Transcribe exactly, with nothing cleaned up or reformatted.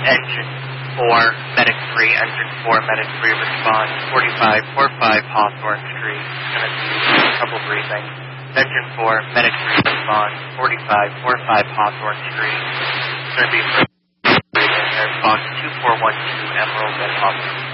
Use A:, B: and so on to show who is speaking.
A: Engine four, Medic three, Engine four, Medic three, respond, forty-five forty-five Hawthorne Street, Tennessee, trouble breathing. Engine four, Medic three, respond, forty-five forty-five Hawthorne Street, it's going to be for breathing, there's box two four one two, Emerald and Hawthorne.